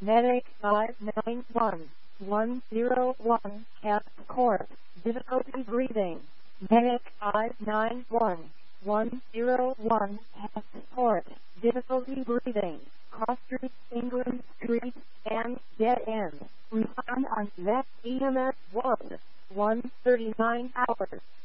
Medic 591101 at court. Difficulty breathing. Medic 591101 at court. Difficulty breathing. Cross Street, England Street, and dead end. Respond on Vet EMS 1. 1:39 hours.